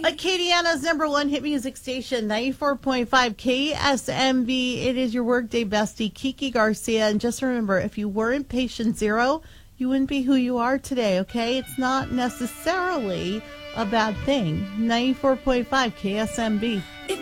Acadiana's #1 hit music station, 94.5 KSMB. It is your workday bestie, Kiki Garcia. And just remember, if you weren't patient zero, you wouldn't be who you are today, okay? It's not necessarily a bad thing. 94.5 KSMB.